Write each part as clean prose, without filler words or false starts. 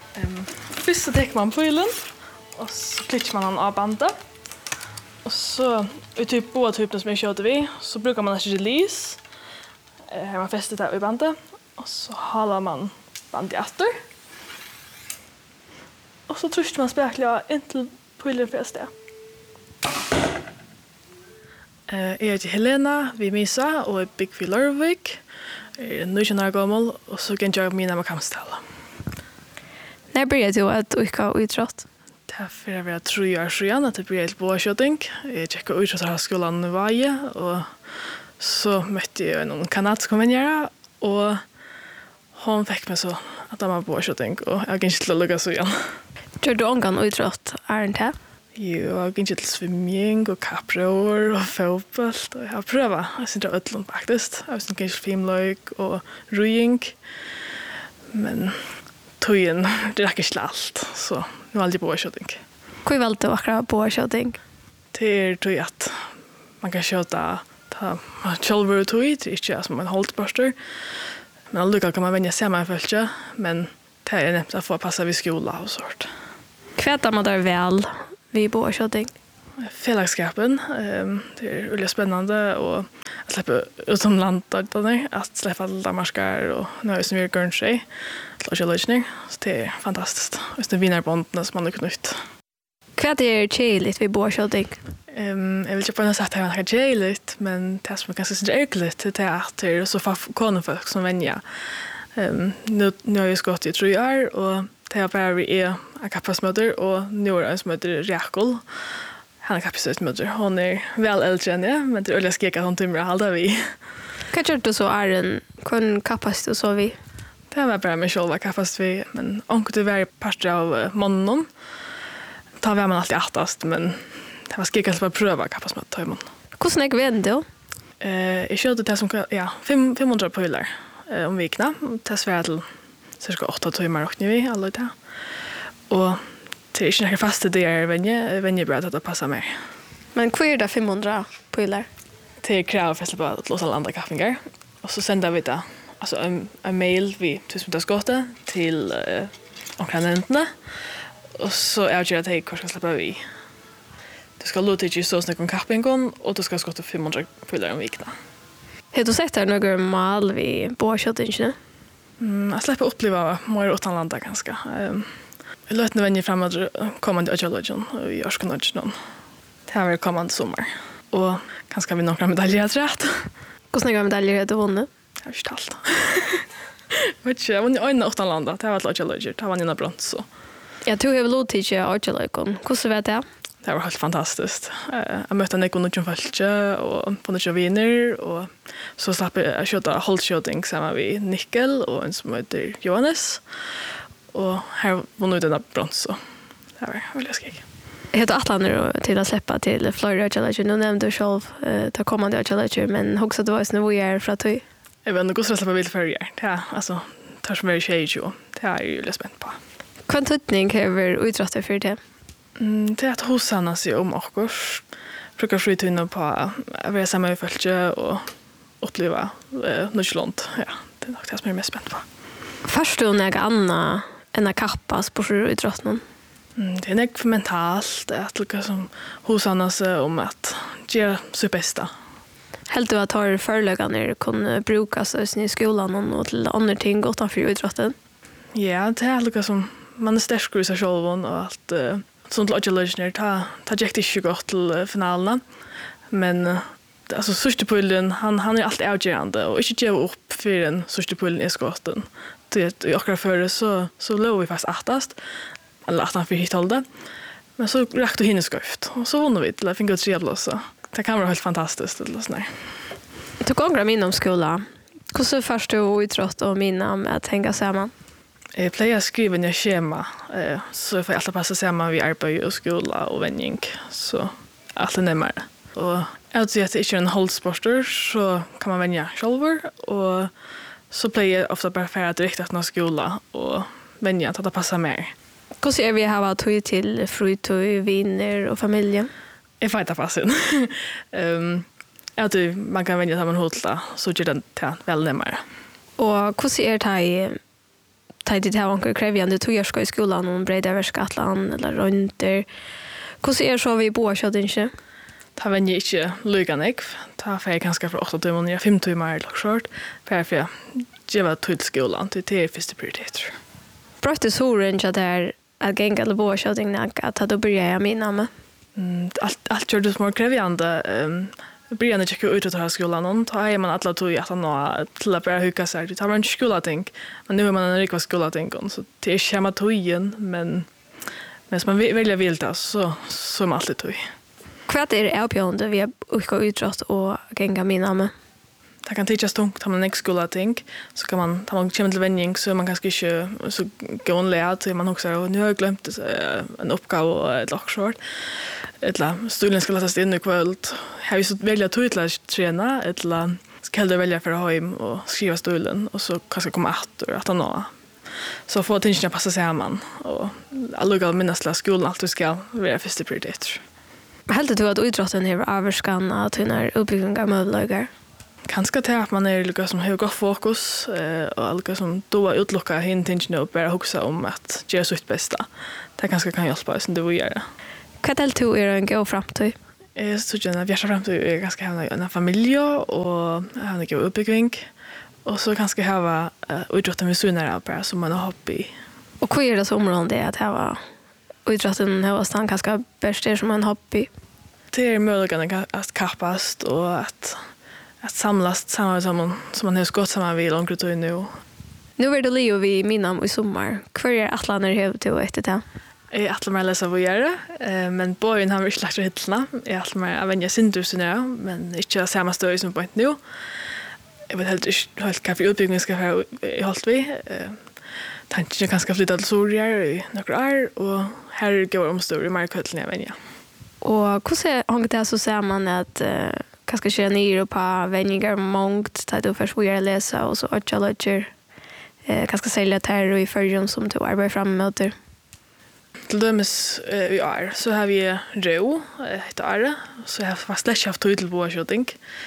Först så täcker man prylen och så klittar man den av bandet. Och så i typ båda typerna som jag körde vi så brukar man ha release. Här man fäster det i bandet och så halar man bandet efter. Och så trycker man spekla in till prylen fäster. Jag heter Helena, vi Misa och är bygg vid Lörvik. Jag är 19 år gammal och så kan jag mina med kampställa. När började du att uka idrott? Därför är jag 3 år sedan att det började till båskjutning. Jag checkade idrottsskolan i Vaje och så mötte jag en kanadsk konvenjera och hon fick mig så att de var båskjutning och jag gick till att lugga så igen. Gör du ångan idrott, är det inte? Jo, jag gick till swimming och kapror och fotboll. Och jag prövar. Jag syns det ödlund faktiskt. Jag syns kanske filmlöjk och rojing. Men tojen, det räcker inte allt. Så nu är aldrig båskjutning. Hur valde du akkurat båskjutning? Det är toj att man kan skjuta själva toj. Det är inte som en hålltborster. Men alldeles kan man vänja sig med en följt. Men det är nämnt att få passa vid skola och sånt. Kvätar man där väl vid båskjutning? Fällagskapen. Det är väldigt spännande och att släppa utomlands att släppa damarskar och nöje som vi gör sig. Så det är fantastiskt. Just det vinnarbondene som man har knutit. Vad är tjejligt vid båskjutning? Jag vill inte på något sätt att det är tjejligt, men det som är ganska särskilt det är att det är så konfolk som vänja. Nu har jag skott i 3 år och det har bara vi är kappasmöter och nu är det en som heter Rekol. Han är kappasmöter. Hon är väl äldre än jag, men det är olika skeka hon timrar halda vi. Vad gör du så är den? Kun kappas du så vi? Det var bara mig själva kappast vi, men onkel det var part av mannen. Tar vi man alltid attast, men det var skeka att bara pröva kappasmöter. Hur snägg vet du? Jag körde det som 500 pojlar om vikna. Det svär till cirka 8 timmar och vi alla det. Och det är inte några fasta det vänjer bra att det passar mig. Men hur är det 500 pojlar? Det är krav för att låsa landa kaffningar. Och så sänder vi det. Alltså en mail vid tusenminutterskottet till omkranenterna. Och så avgör att jag ska släppa vi. Du ska låta dig så snacka om kappingen och du ska skotta 500 pojlar om vikna. Har du sett några mal vid båskjutningen? Jag släpper uppleva mer utanlanda ganska. Jag låter nu vänja framåt kommande Ödjölödjon i Örskonödjon. Det här var kommande sommar. Och kanske vi några medaljer att rätt. Hur snägga medaljer har du vunnit? Jag har inte allt. Jag vann ju öjna utanlanda. Det var Ödjölödjon. Det var en brons så. Jag tror jag vill låta dig Ödjölödjon. Hur vet jag? Det var helt fantastiskt. Jag mötte en ekonomisk fölkje och på några viner och så slapp jag köta hållskjutning samma vid Nickel och en som heter Johannes. Och här vann ut denna brons så. Det var väldigt skrik. Heter Atlander till att släppa till Florida Challenge. Nu nämnde du själv ta kommande Challenge, men också det var en nivåer för att du. Jag vet inte hur jag släppa bil för er. Det är alltså tar som är tjej ju. Det är ju lite spänt på. Kvantutning kräver utrattar för det. Det är att hosanna sig om åkors. Brukar flytta på att vara samma i fölkje och uppleva Nordjylland. Ja, det är nog det som jag är mest spänt på. Först du något annat än att kappas på idrotten? Det är nog mentalt att liksom hosanna sig om att göra sitt bästa. Helt du att ha förläggande kan brukas i skolan och till andra ting utanför idrotten? Ja, det är liksom man är starkare i sig själv och allt sånt lodgelöjner ta gick det inte gott till finalerna. Men alltså sista pullen han är alltid avgörande och inte ge upp för den sista pullen i skotten. Det jag akkurat för så låg vi fast attast. Eller att han fick hit hålla. Men så räckte hinne skrift och så vann vi till att finna ut trevligt så. Det kan vara helt fantastiskt eller så nej. Du gångra min om skola. Hur först du idrott och minna med att hänga samman? Jag plejer skriva ner schema så jag får alltid passa samman vid arbete och skola och vänjning så allt är närmare. Och jag tror att det inte är en hållsporter så kan man vänja själv och så plejer jag ofta bara färra direkt efter skola och vänja att det passar mer. Hur ser vi här att till fritid, vänner och familjen? Jag får inte passa in. Jag tror man kan vänja samman hotla så gör den till väl närmare. Och hur ser det här tar det här onkel krävande tog jag ska i skolan och breda över Skottland eller runt där. Hur så vi bo så det inte? Ta vem jag inte lyckan jag. Ta för jag ganska för 8 timmar, 5 timmar eller short. För jag var till skolan till är första prioritet. Brötte soren så där att gänga eller bo så det att då börjar jag mina med. Allt gör det mer krävande. Brian checkar ut att ha skolan och då är man alla tog att han till att börja huka sig. Det tar man inte skola tänk. Men nu är man en riktig skola tänk så det är schema tojen men som man väljer vilt så är man alltid tog. Kvart är det uppgående vi har utdratt och gänga mina med. Det kan tyckas tungt om man inte skola tänk så kan man ta man kommer till vändning så man kanske inte så grundlärt så man också och nu har jag glömt en uppgave ett lockshort. Eller stolen ska läsas in i kväll. Har vi så välja att träna eller ska hellre välja för att ha hem och skriva stolen och så kanske komma att han har. Så får attention passa samman och alla minnesla skolan allt ska vara första prioritet. Helt du att idrotten är överskan att hinna uppbygga möjligheter. Kanske till att man är lika som har gott fokus och alla som då utlockar hintinchen och bara huxa om att göra sitt bästa. Det kanske kan hjälpa som det vill göra. Vad del du är en gå framtid? Så jag vill framtid är ganska ha en familj och ha en god uppbygging och så kanske ha idrotten med söner bara som man har hobby. Och vad är det som områden det att ha idrotten har stan ganska bäst som en hobby? Det är möjligt att kappas och att samlas samman som man har skott samman vid långt ut nu. Nu är det Leo vi minnar i sommar. Kvar är Atlaner helt till efter det. Jag ätlar mig läsa vad göra, men bojen har inte lagt hittarna. Jag ätlar mig även jag syns nu, men inte samma stöd som på ett nu. Jag vet helt kaffe utbyggning ska vara i hållt vi. Tanken jag kanske flytta till Sorger i några år och här går om större i markhötlen jag vänja. Och hur ser hon det så ser man att kanske köra ner på vänjer mångt där du först vill läsa och så att jag lägger kanske sälja där i förrjun som du arbetar framåt. Till dömes i år så har vi ro ett år så jag har fast lätt haft tid på shooting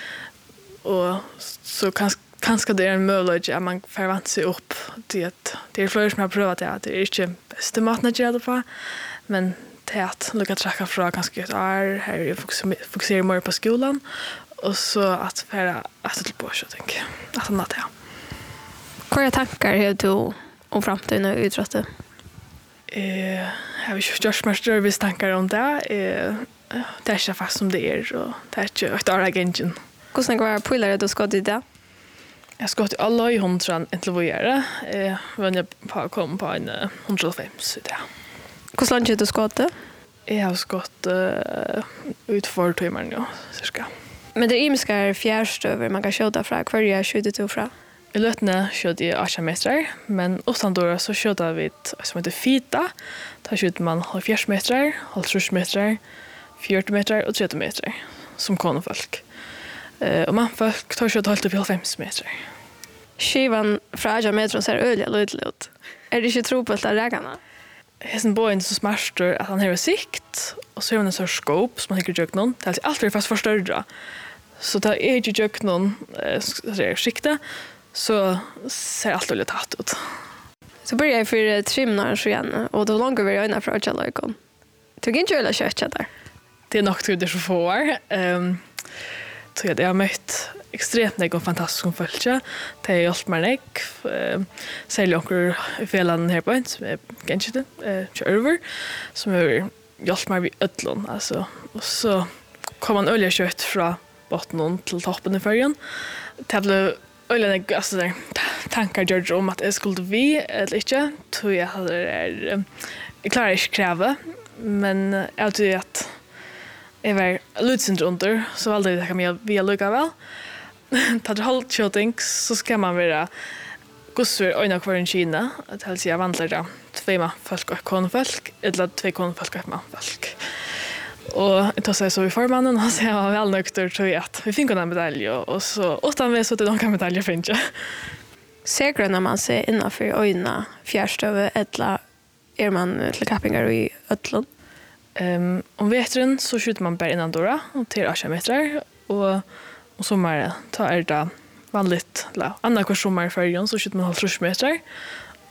och så kanske det är en möjlighet att man förväntar sig upp till att det är fler som har prövat det är inte bästa maten att göra på men det att lucka tracka från ganska ett år här är fokuserar mer på skolan och så att färra att till på shooting att han det. Vilka tankar har du om framtiden och idrotten? Jag vill just mer större tankar om det. Det är inte fast som det är och det är inte ett år agenten. Hur ska det vara pålare du ska dit? Jag ska till alla i 100 inte vad göra. Men jag kom på en 105 så det. Hur långt har du skott? Jag har skott ut för timmar nu cirka. Men det är imskar fjärstöver man kan skjuta från kvar jag skjuter du från. I lötene skjøter jeg 18 meter, men utan då så skjøter vi som heter fita. Da skjøter man 70 meter, 50 meter, 40 meter og 30 meter som konefolk. Og mannfolk tar skjøter helt opp i 50 meter. Skivan fra 18 meter ser øyelig lydelig ut. Er det ikke tro på alle reglene? Hesten boen er så smerter at han har sikt, og så har han en sånn skåp som han ikke gjør noen. Det er alltid fast forstørre. Så det er ikke gjør noen skikte, så ser allt väldigt tatt ut. Så börjar jag för trimnar så igen och då långt över ögonen för att jag lägger. Tog inte öla kött där. Det är nog tror det så får. Så jag har mött extremt nek och fantastiskt följa. Det har hjälpt mig nek. Säljer onkel i felan här på en som är kanske det över som har hjälpt mig vid ödlon alltså och så kom man olja kött från botten till toppen i färgen. Det blev ölen alltså där tankar gör om att det skulle vi eller inte tror jag hade det jag klarar inte kräva men jag tror att jag var lutsint under så valde jag kan jag via lucka väl tar det halt shooting så ska man vara gossur öna kvar i Kina att helst jag vandrar där två folk och konfolk eller två konfolk och folk. Och det tar sig så i förmannen och så var väl nökter tror jag att vi fick en medalj och så utan vi så det de kan medaljer finns ju. Säkert när man ser innanför ögonen fjärstöve eller är man till kappingar i ödlon. Om vetren så skjuter man bara innan dörra och till 18 meter och sommar tar det vanligt andra kurs sommar i färgen så skjuter man 50 meter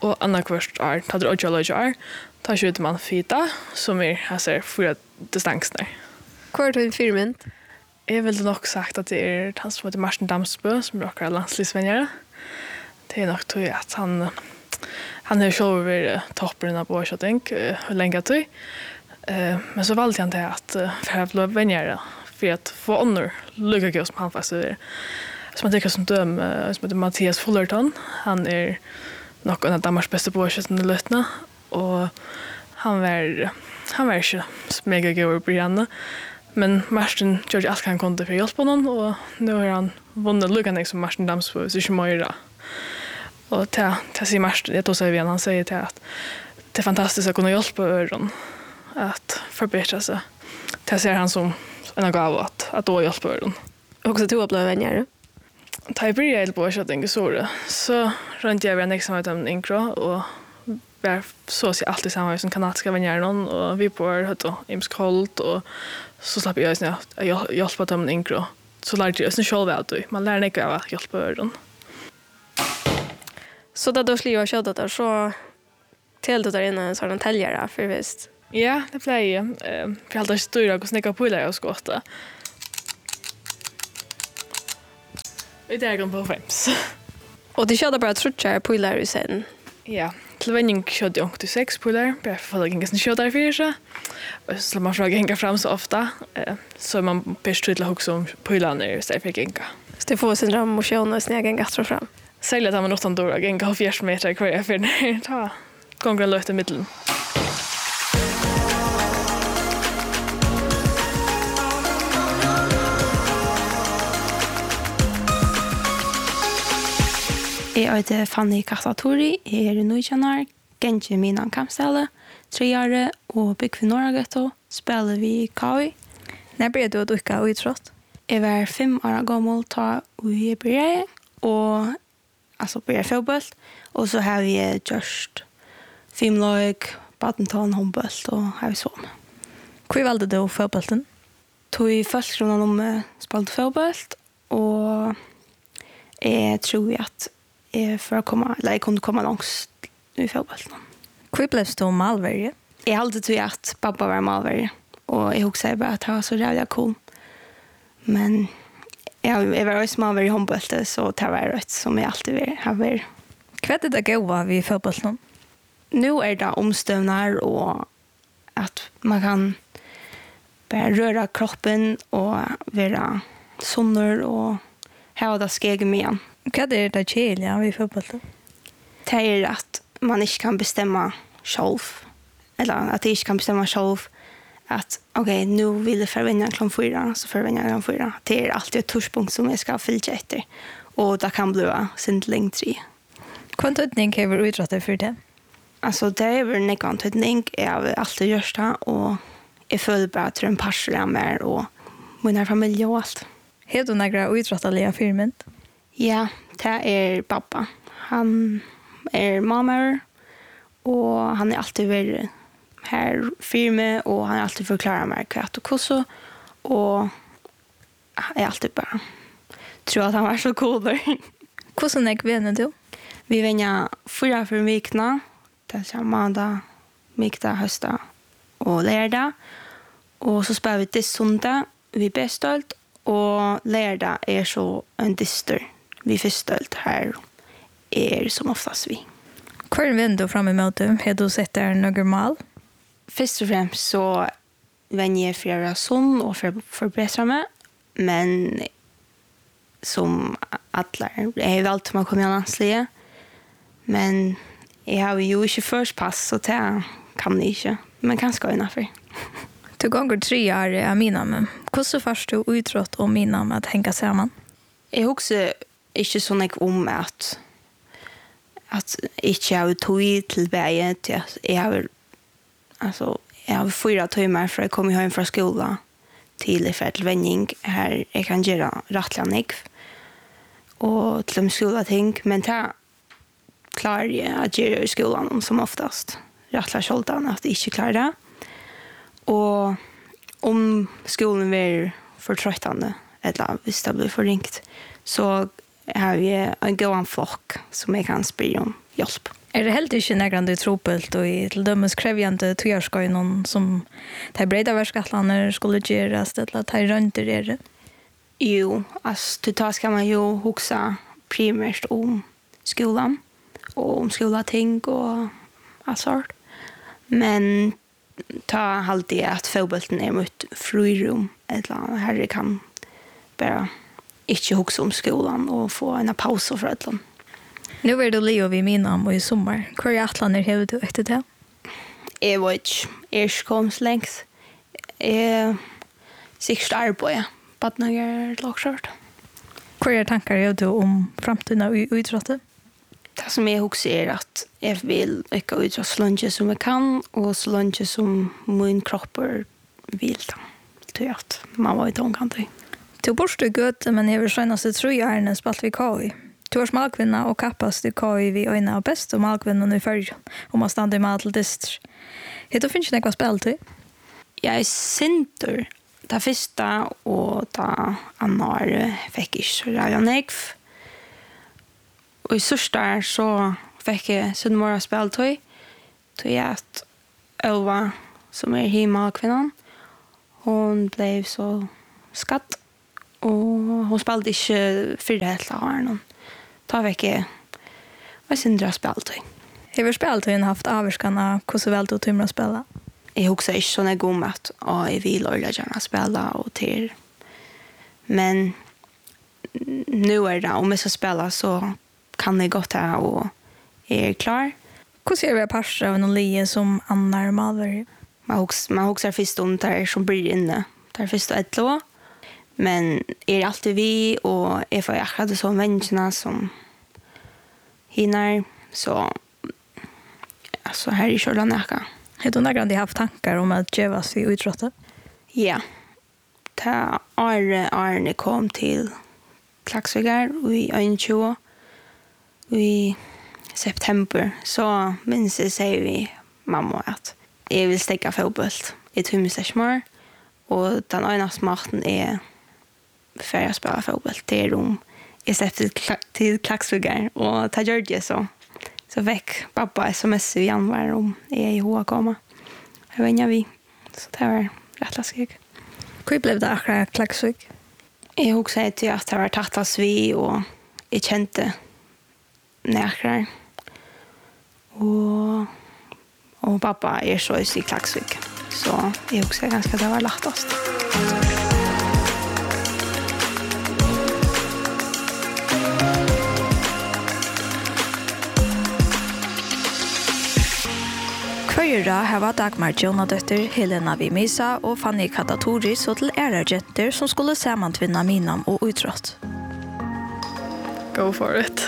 Och andra kvart är tar det och jag tar skjuter man fita som alltså 4 distanser. Kvart i firmen. Jag vill nog sagt att det är han som heter Martin Damsbø som rockar landslagsvänjare. Det är nog tror jag att han har själv över toppen av båtskjutning hur länge tid. Men så valde han det att för att bli vänjare för att få honor lycka som han faktiskt är. Som jag tycker som döm som heter Mattias Fullerton. Han är nog en av Danmarks bästa båtskjutande lötna och han var inte mega god i början. Men Martin gjorde allt han kunde för att hjälpa honom och nu har han vunnit lyckan som Martin Damsbø så inte mer. Och till säger Martin, jag tror säger vi han säger till att det är fantastiskt att kunna hjälpa öron att förbättra sig. Det ser han som en gåva att då hjälpa öron. Också till att bli vänner. Ta i början på att tänka så runt jag vid examen med Inkro och var så att jag alltid samma som kanadiska vänner någon och vi på hade imskolt och så slapp jag snart jag hjälpa dem Inkro. Så lärde jag själv att man lär inte av att hjälpa öron. Så då skulle jag köra det så till det där inne en sån täljare för visst. Ja, det blev ju. För allt är stora och snäcka på där och skotta. Det är på fems. Och det körde bara trutchar på där sen. Ja, till vänning körde jag till 6 på där. Jag får inga sen köra för sig. Och så man frågar hänga fram så ofta. Så man bäst till också om på där så fick hänga. Så det får sin motion och snäga en fram. Sälja att man något andra hänga 4 meter kvar för ner. Ta gångra löt i mitten. Jeg heter Fanny Kassatori, jeg er nøykjennar, gengjør mina kampstelle, 3 år, og bygg for Norragøtto, spiller vi i KAI. När började du att dyka och idrott? Jeg var 5 år gammel ta i började, og altså började fotboll, og så har vi gjort filmløg, badminton, håndboll, og har vi så. Hur valde du fotbollen? Tog i först runden om spelade fotboll, og jeg tror at för att komma eller jag kunde komma långt i fotbollen. Hur blev du malvärje? Jag hade tror att pappa var malvärje och jag också bara att det var så jävla cool. Men jag var också malvärje i handbollen så det var rätt som jag alltid har varit. Vad är det goda vid fotbollen? Nu är det omstövnar och att man kan bara röra kroppen och vara sonnor och ha det skeg med igen. Vad är det kjeliga vid fotbollen? Det är att man inte kan bestämma själv. Eller att jag inte kan bestämma själv att okej, nu vill jag förvinna klockan 4 så förvinna klockan 4. Det är alltid ett torspunkt som jag ska följa efter. Och det kan bli sindling 3. Kvantutning har du utrattat för det? Alltså det är väl en kvantutning. Jag har alltid gjort det och jag följer bara att det är en passare med och min familj och allt. Har du några utrataliga firmen? Ja, det är pappa. Han är mamma och han är alltid varit här firme och han har alltid förklarat mig kvart och kosso och jag alltid bara tror att han var så cool där. Hvordan är vänner du? Vi vänner 4 för vikna. Det är måndag, mikta, hösta och lördag. Och så spelar vi det söndag vi bestölt och lördag är så en dyster. Vi förstölt här är som oftast vi. Hur vänder du fram emot du? Har du sett där några mal? Först och främst så vänjer jag för att göra sån och för att förbättra mig. Men som alla är ju alltid man kommer i landsliga. Men jag har ju inte först pass så det kan jag inte. Men kanske innanför. Du gånger 3 år är mina men hvordan först du utrott om mina med att hänga samman? Jag också inte så mycket om att inte jag tog till bäge till att jag har 4 timmar för att komma hem från skolan till vändning här jag kan göra rattlanig och till skola-ting men det klarar jag att göra i skolan som oftast rattlar skjoltan att inte klara det och om skolan blir för tröttande eller hvis det blir för ringt så har vi en god flock som jag kan spela om hjälp. Det helt ikke nærmere tropelt og i til dømes krevjende tøyerskøyene som de breda verskattene skulle gjøres til at de rønter det? Jo, altså totalt skal man jo huske primært om skolan og om skolating og alt sånt. Men ta alltid at fotbollen mot frirum eller her kan bara ikke huske om skolan og få en pause for et eller annet. Nu är det Leo vid Minam och i sommar. Hur är atlaner har du efter det? Jag var inte kom så längs. Sikkert arbeid. Badnager lagskjørt. Hur är tankar har du om framtiden i utrattet? Det som jag också är att jag vill öka utrat så långt som jag kan och så långt som min kropp vill. Det är att man var i tångkantig. Du bor du gott men jag vill senaste 3 åren spalt vi KI. Du har smalkvinna och kappas du KI vid öjna och bäst och malkvinnan i färgen om man stannar i madel distr. Då finns det något spel till? Jag är sinter. Det första och det andra fick jag så jag nekv. Och i sörsta så fick jag Sunnmora spel till. Till att Elva som är hemmakvinnan hon blev så skatt och hon spelade inte för det hela år. Ta vecka vad syndra spelade. Har speltiden haft avskanna hur så väl du tymra spela? Jag också är såna god att jag vill gärna spela och till. Men nu är det om jag ska spela så kan jag gott här och är klar. Hur ser vi passar av någon lie som annar malver? Man också först om där som blir inne. Där först ett lå. Men är alltid vi och är för jag hade så människorna som hinner så alltså här i Kjörlanäka. Har du några haft tankar om att gevas vid utrattet? Ja. Ta Arne kom till Klaxvigar i 21 i september så minns jag säger vi mamma att jag vill stäcka fotboll i Tumsesmar och den ena smarten är för att spela fotboll till rum. Jag släppte till Klaxvigar och ta gör det så väck pappa sms i januari om jag är i hoa komma. Jag vet inte vi. Så det var rätt läskigt. Hur blev det akkurat Klaxvik? Jag också säger till att det var tattas vi och jag kände näkrar. Och pappa är så i Klaxvik. Så jag också säger ganska att det var lättast. Kvarjera här var Dagmar Jonadötter, Helena Vimisa och Fanny Katatoris och till ärarjetter som skulle sammantvinna Minam och utrått. Go for it.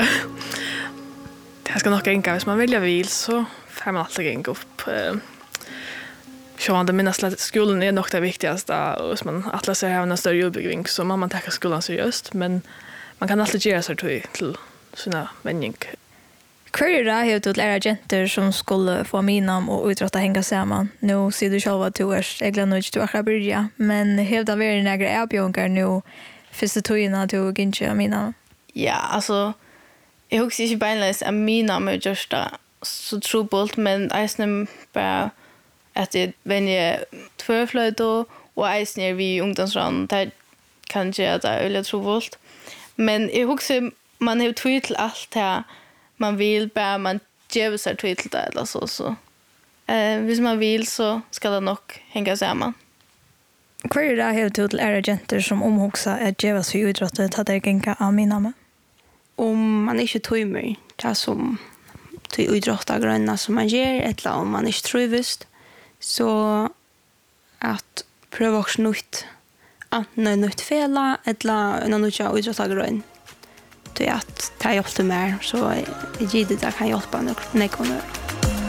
Det ska nog enka. Hvis man vill så får man alltid enka upp. Så man det minnas att skolan är nog det viktigaste. Och hvis man alltid ser här en större utbyggning så man tar skolan seriöst. Men man kan alltid göra sig till sina vänning. Kvarjera har du till ärarjetter som skulle få Minam och utråtta hänga samman. Nu ser du själv att du är egentligen nöjd du har börjat. Men hävda vi några erbjudningar nu första tøyna du inte Minam? Ja, alltså jag husker inte beinleis att Minam är just så trubbelt, men eisne bara att det vänjer tvärflöjt och eisne vi ungdomsran där kanske att det är väldigt trubbelt. Men jag husker man har tøy till allt det man vill, bara man ger sig tøy till det eller så. Hvis man vill så ska det nog hänga samman. Kvarjera har du till ärarjetter som omhuxa att gevas vid utråttet att det gänka av Minam? Om man inte tøymer det som till utråtta gröna som man ger eller om man inte trivst så att pröva också nytt antingen nytt fela eller en nytt utråtta grön till att ta hjälp mer så givet det kan hjälpa när